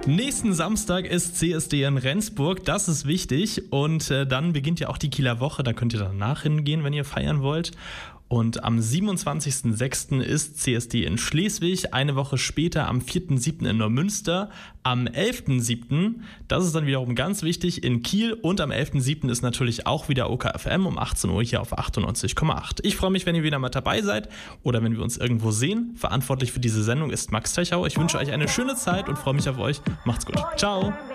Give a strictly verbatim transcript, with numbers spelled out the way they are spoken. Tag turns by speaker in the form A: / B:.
A: Nächsten Samstag ist C S D in Rendsburg, das ist wichtig. Und äh, dann beginnt ja auch die Kieler Woche, da könnt ihr danach hingehen, wenn ihr feiern wollt. Und am siebenundzwanzigsten sechsten ist C S D in Schleswig, eine Woche später am vierten siebten in Neumünster, am elften siebten, das ist dann wiederum ganz wichtig, in Kiel, und am elften siebten ist natürlich auch wieder O K F M um achtzehn Uhr hier auf achtundneunzig Komma acht. Ich freue mich, wenn ihr wieder mal dabei seid oder wenn wir uns irgendwo sehen. Verantwortlich für diese Sendung ist Max Techau. Ich wünsche euch eine schöne Zeit und freue mich auf euch. Macht's gut. Ciao.